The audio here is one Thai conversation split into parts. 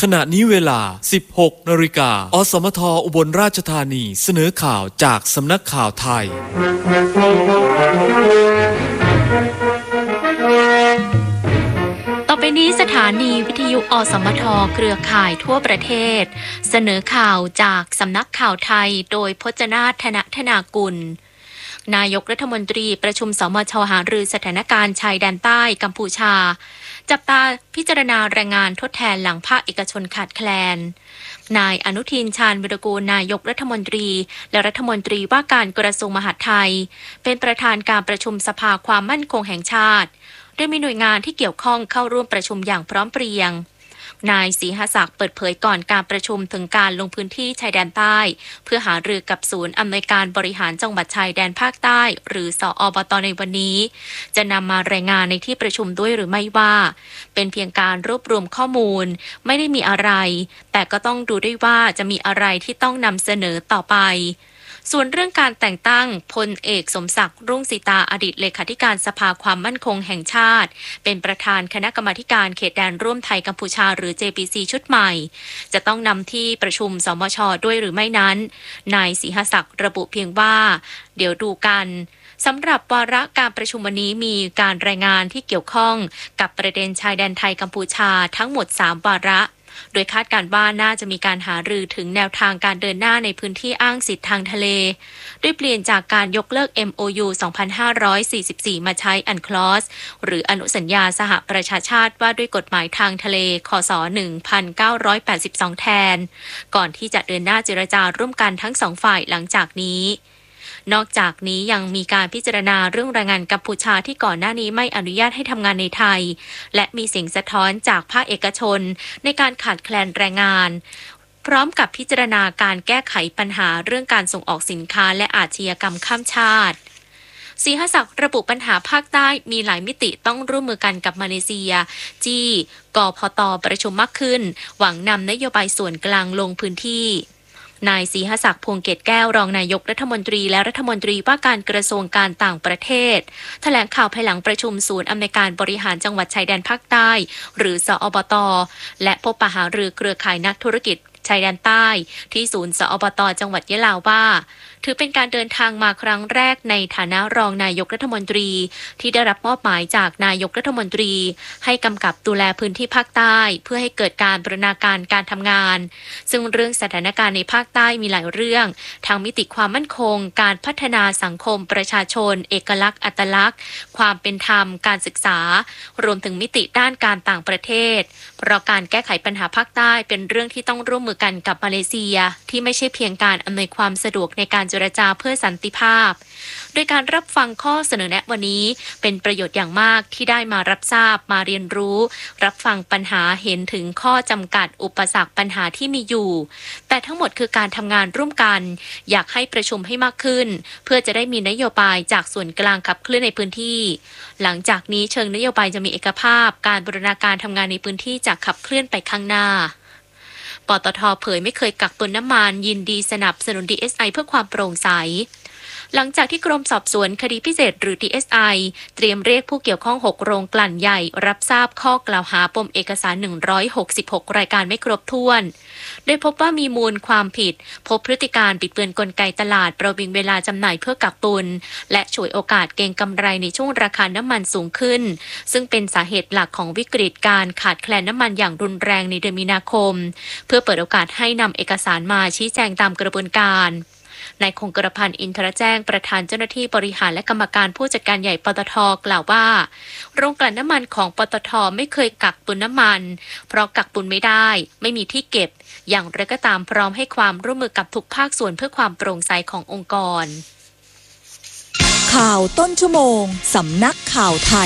ขณะนี้เวลา 16 นาฬิกาอสมทอุบลราชธานีเสนอข่าวจากสำนักข่าวไทยต่อไปนี้สถานีวิทยุอสมทเครือข่ายทั่วประเทศเสนอข่าวจากสำนักข่าวไทยโดยพจนาถ ธนากุลนายกรัฐมนตรีประชุมสมช.หารือสถานการณ์ชายแดนใต้กัมพูชาจับตาพิจารณาแรงงานทดแทนหลังภาคเอกชนขาดแคลนนายอนุทินชาญวิรากูลนายกรัฐมนตรีและรัฐมนตรีว่าการกระทรวงมหาดไทยเป็นประธานการประชุมสภาความมั่นคงแห่งชาติโดยมีหน่วยงานที่เกี่ยวข้องเข้าร่วมประชุมอย่างพร้อมเพรียงนายศรีหศักดิ์เปิดเผยก่อนการประชุมถึงการลงพื้นที่ชายแดนใต้เพื่อหารือกับศูนย์อำนวยการบริหารจังหวัดชายแดนภาคใต้หรือสอบต.ในวันนี้จะนำมารายงานในที่ประชุมด้วยหรือไม่ว่าเป็นเพียงการรวบรวมข้อมูลไม่ได้มีอะไรแต่ก็ต้องดูด้วยว่าจะมีอะไรที่ต้องนำเสนอต่อไปส่วนเรื่องการแต่งตั้งพลเอกสมศักดิ์รุ่งสีตาอดีตเลขาธิการสภาความมั่นคงแห่งชาติเป็นประธานคณะกรรมาการเขตแดนร่วมไทยกัมพูชาหรือ JPC ชุดใหม่จะต้องนำที่ประชุมสมช.ด้วยหรือไม่นั้นนายศรีหศักดิ์ระบุเพียงว่าเดี๋ยวดูกันสำหรับวาระการประชุมวันนี้มีการรายงานที่เกี่ยวข้องกับประเด็นชายแดนไทยกัมพูชาทั้งหมด3วาระโดยคาดการณ์ว่าน่าจะมีการหารือถึงแนวทางการเดินหน้าในพื้นที่อ้างสิทธิทางทะเลด้วยเปลี่ยนจากการยกเลิก MOU 2544 มาใช้ UNCLOS หรืออนุสัญญาสหประชาชาติว่าด้วยกฎหมายทางทะเลคศ. 1982 แทนก่อนที่จะเดินหน้าเจรจาร่วมกันทั้ง2ฝ่ายหลังจากนี้นอกจากนี้ยังมีการพิจารณาเรื่องแรงงานกัมพูชาที่ก่อนหน้านี้ไม่อนุญาตให้ทำงานในไทยและมีเสียงสะท้อนจากภาคเอกชนในการขาดแคลนแรงงานพร้อมกับพิจารณาการแก้ไขปัญหาเรื่องการส่งออกสินค้าและอาชญากรรมข้ามชาติศรีหศักดิ์ระบุปัญหาภาคใต้มีหลายมิติต้องร่วมมือกันกับมาเลเซียจี้กพต.ประชุมมากขึ้นหวังนำนโยบายส่วนกลางลงพื้นที่นายศรีหศักดิ์พวงเกตแก้วรองนายกรัฐมนตรีและรัฐมนตรีว่าการกระทรวงการต่างประเทศแถลงข่าวภายหลังประชุมศูนย์อำนวยการบริหารจังหวัดชายแดนภาคใต้หรือสอบต.และพบปะหารือเครือข่ายนักธุรกิจชายแดนใต้ที่ศูนย์สอบต.จังหวัดยะลาว่าถือเป็นการเดินทางมาครั้งแรกในฐานะรองนายกรัฐมนตรีที่ได้รับมอบหมายจากนายกรัฐมนตรีให้กำกับดูแลพื้นที่ภาคใต้เพื่อให้เกิดการบูรณาการการทำงานซึ่งเรื่องสถานการณ์ในภาคใต้มีหลายเรื่องทั้งมิติความมั่นคงการพัฒนาสังคมประชาชนเอกลักษณ์อัตลักษณ์ความเป็นธรรมการศึกษารวมถึงมิติด้านการต่างประเทศเพราะการแก้ไขปัญหาภาคใต้เป็นเรื่องที่ต้องร่วมมือกันกับมาเลเซียที่ไม่ใช่เพียงการอำนวยความสะดวกในการเจรจาเพื่อสันติภาพโดยการรับฟังข้อเสนอแนะวันนี้เป็นประโยชน์อย่างมากที่ได้มารับทราบมาเรียนรู้รับฟังปัญหาเห็นถึงข้อจำกัดอุปสรรคปัญหาที่มีอยู่แต่ทั้งหมดคือการทำงานร่วมกันอยากให้ประชุมให้มากขึ้นเพื่อจะได้มีนโยบายจากส่วนกลางขับเคลื่อนในพื้นที่หลังจากนี้เชิงนโยบายจะมีเอกภาพการบูรณาการทำงานในพื้นที่จะขับเคลื่อนไปข้างหน้าปตท.เผยไม่เคยกักตุนน้ำมันยินดีสนับสนุน DSI เพื่อความโปร่งใสหลังจากที่กรมสอบสวนคดีพิเศษหรือ DSI เตรียมเรียกผู้เกี่ยวข้อง6โรงกลั่นใหญ่รับทราบข้อกล่าวหาปมเอกสาร166รายการไม่ครบถ้วนโดยพบว่ามีมูลความผิดพบพฤติการบิดเบือนกลไกตลาดประวิงเวลาจำหน่ายเพื่อกักตุนและฉวยโอกาสเก็งกำไรในช่วงราคาน้ำมันสูงขึ้นซึ่งเป็นสาเหตุหลักของวิกฤตการขาดแคลนน้ำมันอย่างรุนแรงในเดือนมีนาคมเพื่อเปิดโอกาสให้นำเอกสารมาชี้แจงตามกระบวนการนายคงกระพันธ์อินทรแจ้งประธานเจ้าหน้าที่บริหารและกรรมการผู้จัดการใหญ่ปตท.กล่าวว่าโรงกลั่นน้ำมันของปตท.ไม่เคยกักตุนน้ำมันเพราะกักตุนไม่ได้ไม่มีที่เก็บอย่างไรก็ตามพร้อมให้ความร่วมมือกับทุกภาคส่วนเพื่อความโปร่งใสขององค์กรข่าวต้นชั่วโมงสำนักข่าวไทย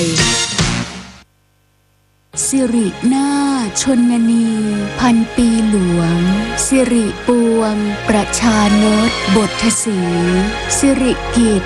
สิรินาถชนนีพันปีหลวงสิริปวงประชานตบทศรีสิริกิจ